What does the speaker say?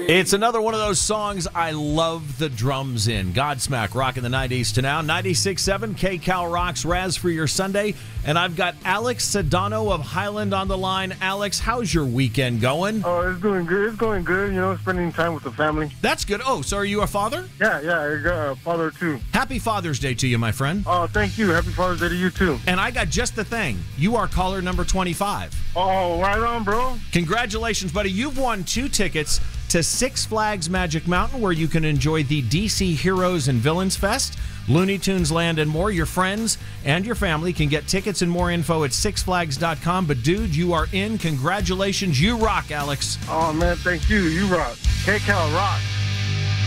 It's another one of those songs I love the drums in. Godsmack, rocking the 90s to now. 96.7 KCal Rocks Raz for your Sunday. And I've got Alex Sedano of Highland on the line. Alex, how's your weekend going? Oh, it's doing good. It's going good, spending time with the family. That's good. Oh, so are you a father? Yeah, I got a father too. Happy Father's Day to you, my friend. Oh, thank you. Happy Father's Day to you too. And I got just the thing. You are caller number 25. Oh, right on, bro. Congratulations, buddy. You've won 2 tickets to Six Flags Magic Mountain, where you can enjoy the DC Heroes and Villains Fest, Looney Tunes Land, and more. Your friends and your family can get tickets and more info at sixflags.com. But, dude, you are in. Congratulations. You rock, Alex. Oh, man, thank you. You rock. KCal rock.